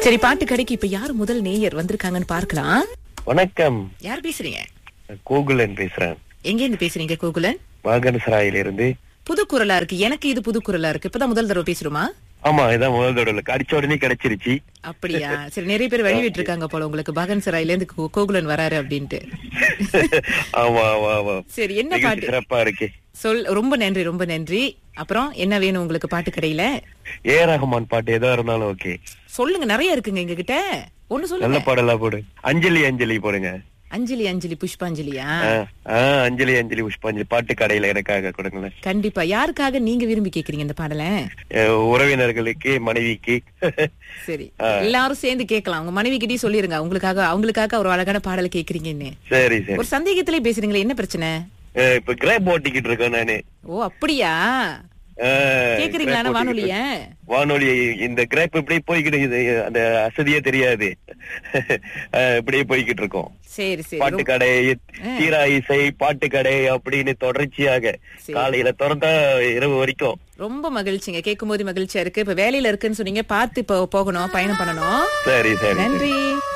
சரி, பாட்டு கடைக்கு இப்ப யார் முதல் நேயர் வந்திருக்காங்கன்னு பார்க்கலாம். வணக்கம், யார் பேசுறீங்க? கோகுலன் பேசுறேன். எங்க இருந்து பேசுறீங்க கோகுலன்? வாகனசராயில இருந்து. புது குரலா இருக்கு. எனக்கு இது புது குரலா இருக்கு. இப்பதான் முதல் தடவை பேசுறோமா? ஆமா, இதான் முதல் தடவை. அடிச்ச உடனே கிடைச்சிருச்சு. அப்படியா? சரி, நிறைய பேர் வழிவிட்டு இருக்காங்க போல உங்களுக்கு பாகன் சராயில இருந்து கோகுலன் வராரு அப்படின்ட்டு. ஆமா ஆமா ஆமா. சரி, என்ன நிகழ்ச்சி பாட்டு? சிறப்பா இருக்கு. ரொம்ப நன்றி, ரொம்ப நன்றி. அப்புறம் என்ன வேணும் உங்களுக்கு பாட்டு கடையில? ஏ ரஹ்மான் பாட்டு எதா இருந்தாலும் ஓகே. சொல்லுங்க, நிறைய இருக்குங்க எங்க கிட்ட. ஒண்ணு நல்ல சொல்லுங்க. பாடலா போடு. அஞ்சலி அஞ்சலி போடுங்க. அஞ்சலி அஞ்சலி புஷ்பாஞ்சலியா? அஞ்சலி அஞ்சலி புஷ்பாஞ்சலி பாட்டு கடையில எனக்காக கொடுங்களேன். கண்டிப்பா. யாருக்காக நீங்க விரும்பி கேக்குறீங்க இந்த பாடலை? உறவினர்களுக்கு, மனைவிக்கு. சரி, எல்லாரும் சேர்ந்து கேட்கலாம். உங்க மனைவி கிட்டயும் சொல்லிருங்க, அவங்களுக்காக ஒரு அழகான பாடலை கேக்குறீங்கன்னு. சரி சரி. ஒரு சந்தேகத்திலே பேசுறீங்களே, என்ன பிரச்சனை? இப்ப கிராப் ஓட்டிக்கிட்டு இருக்கேன் நானு. ஓ அப்படியா? கேக்குறீங்களா வானொலி? இந்த கிராப் இப்படியே போய்கிட்டு அந்த அசதியே தெரியாது. இப்படியே போய்கிட்டு இருக்கோம். சரி சரி. பாட்டு கடை, தீரா இசை, பாட்டு கடை அப்படின்னு தொடர்ச்சியாக காலையில திறந்தா இரவு வரைக்கும். ரொம்ப மகிழ்ச்சிங்க, கேட்கும் போது மகிழ்ச்சியா இருக்கு. இப்ப வேலையில இருக்குன்னு சொன்னீங்க, பார்த்து போகணும், பயணம் பண்ணணும். சரி சரி. நன்றி.